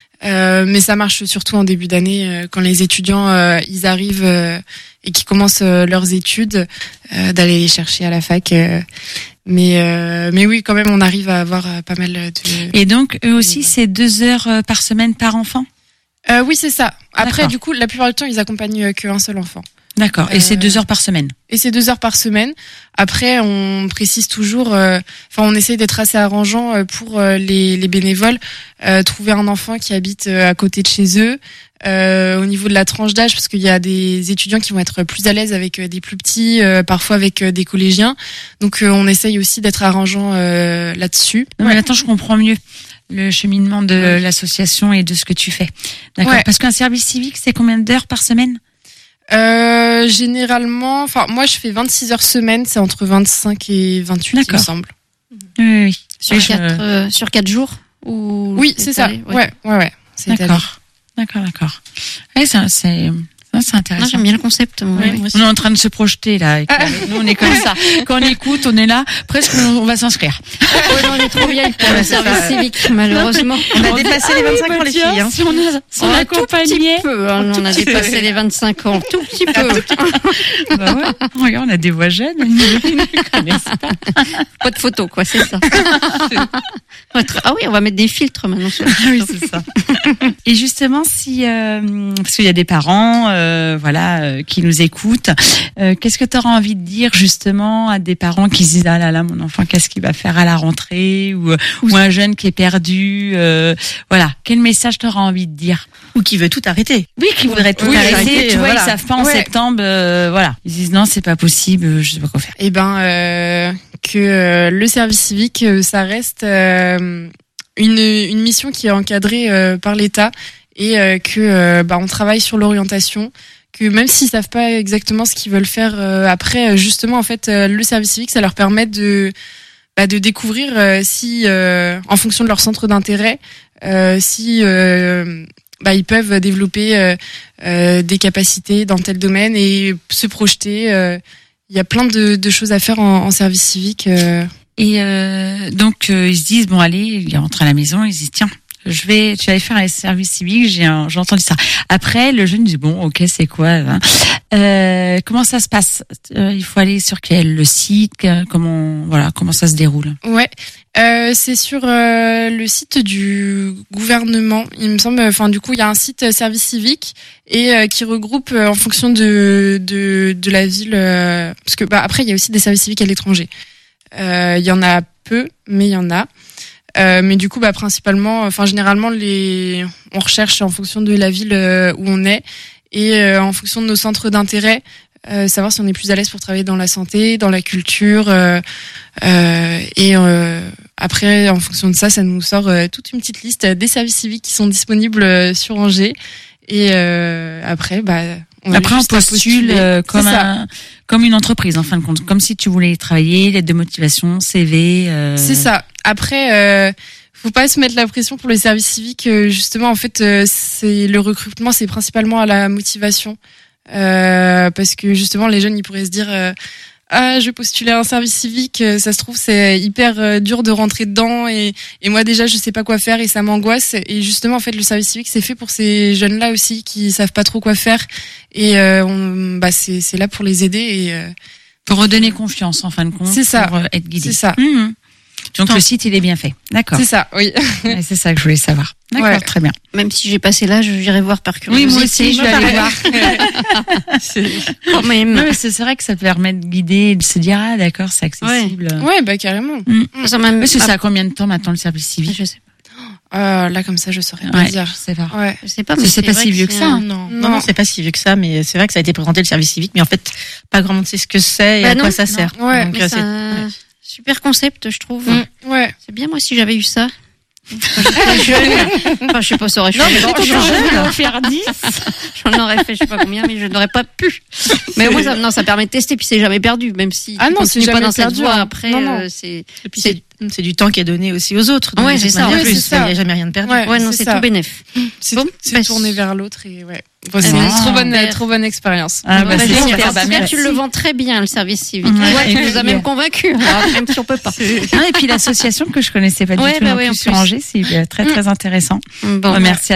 Mais ça marche surtout en début d'année quand les étudiants ils arrivent et qui commencent leurs études, d'aller les chercher à la fac. Mais oui, quand même, on arrive à avoir pas mal de. Et donc eux aussi, c'est 2 heures par semaine par enfant. Oui, c'est ça. Après, D'accord. du coup, la plupart du temps, ils accompagnent qu'un seul enfant. D'accord. Et c'est 2 heures par semaine. Et c'est 2 heures par semaine. Après, on précise toujours, on essaye d'être assez arrangeant pour les bénévoles, trouver un enfant qui habite à côté de chez eux. Au niveau de la tranche d'âge, parce qu'il y a des étudiants qui vont être plus à l'aise avec des plus petits, parfois avec des collégiens. Donc, on essaye aussi d'être arrangeant là-dessus. Non, mais attends, je comprends mieux le cheminement de l'association et de ce que tu fais. D'accord. Ouais. Parce qu'un service civique, c'est combien d'heures par semaine? Généralement, moi je fais 26 heures semaine, c'est entre 25 et 28, il me D'accord. semble. Oui. Sur 4 jours ou Oui, c'est ça. Ouais. C'est étalé. D'accord. Ouais, c'est intéressant. Moi, j'aime bien le concept. On est en train de se projeter là. Nous, on est comme ça. Quand on écoute, on est là. Presque, on va s'inscrire. On est trop vieille pour le service civique, malheureusement. On a dépassé les 25 ans, les filles. Hein. Si on accompagnait. On a dépassé les 25 ans, tout petit peu. Bah ouais. Regarde, on a des voix jeunes. Ils ne connaissent pas. Pas de photos, quoi, c'est ça. Ah oui, on va mettre des filtres maintenant. Oui, c'est ça. Et justement, si parce qu'il y a des parents, qui nous écoutent, qu'est-ce que tu auras envie de dire justement à des parents qui se disent ah là mon enfant qu'est-ce qu'il va faire à la rentrée ou un jeune qui est perdu, quel message tu auras envie de dire? Ou qui veut tout arrêter. Oui, qui voudrait tout arrêter. Tu vois, ils savent pas en septembre. Ils disent non, c'est pas possible, je sais pas quoi faire. Eh ben, que le service civique, ça reste une mission qui est encadrée par l'État et que on travaille sur l'orientation. Que même s'ils savent pas exactement ce qu'ils veulent faire après, justement en fait, le service civique, ça leur permet de découvrir si, en fonction de leur centre d'intérêt, si ils peuvent développer des capacités dans tel domaine et se projeter. Il y a plein de choses à faire en service civique. Et donc ils se disent bon allez, il rentre à la maison, ils se disent tiens, tu vas aller faire un service civique, j'ai entendu ça. Après le jeune dit bon ok c'est quoi hein. Comment ça se passe? Il faut aller sur le site, comment ça se déroule? Ouais. C'est sur le site du gouvernement, il me semble. Enfin, du coup, il y a un site service civique et qui regroupe en fonction de la ville, parce que après il y a aussi des services civiques à l'étranger. Il y en a peu, mais il y en a. Mais du coup, principalement, généralement, on recherche en fonction de la ville où on est et en fonction de nos centres d'intérêt. Savoir si on est plus à l'aise pour travailler dans la santé, dans la culture, et après, en fonction de ça, ça nous sort toute une petite liste des services civiques qui sont disponibles sur Angers. Et après, on postule comme une entreprise en fin de compte, comme si tu voulais travailler, lettre de motivation, CV. C'est ça. Après, faut pas se mettre la pression pour le service civique. Justement, en fait, c'est le recrutement, c'est principalement à la motivation. Parce que justement les jeunes ils pourraient se dire je vais postuler à un service civique, ça se trouve c'est hyper dur de rentrer dedans et moi déjà je sais pas quoi faire et ça m'angoisse, et justement en fait le service civique c'est fait pour ces jeunes là aussi qui savent pas trop quoi faire et c'est là pour les aider et pour redonner confiance en fin de compte, c'est ça, pour être guidé. C'est ça. Donc le site il est bien fait. D'accord. C'est ça, oui. Ouais, c'est ça que je voulais savoir. D'accord, Ouais. Très bien. Même si j'ai passé l'âge, j'irai voir par curiosité. Oui, moi aussi, je vais aller voir. Quand même. Non, mais c'est vrai que ça permet de guider et de se dire ah d'accord, c'est accessible. Ouais, carrément. Mais ça a combien de temps maintenant le service civique? Je sais pas. Là comme ça je saurais pas dire. Je sais pas. Ouais. Je sais pas, mais c'est pas vrai si que vieux que ça. Hein. Non, c'est pas si vieux que ça, mais c'est vrai que ça a été présenté le service civique, mais en fait, pas grand monde sait ce que c'est et à quoi ça sert. Ouais, donc, mais c'est un super concept, je trouve. Ouais. C'est bien, moi, si j'avais eu ça. Enfin, je sais pas, ça aurait changé. Faire 10. J'en aurais fait, je sais pas combien, mais je n'aurais pas pu. Mais au moins, ça permet de tester, puis c'est jamais perdu, même si tu continues pas dans cette voie après, Et puis c'est du temps qui est donné aussi aux autres. Ouais, c'est ça. Il c'est ça. n'y a jamais rien de perdu. Ouais, non, c'est tout bénef. C'est tourné vers l'autre et ouais. C'est une trop bonne expérience. C'est super. Merci. Tu le vends très bien, le service civique. Tu nous as même convaincus. Même si on peut pas. Et puis l'association que je connaissais pas du tout non plus sur Angers, c'est très très intéressant. Bon, merci.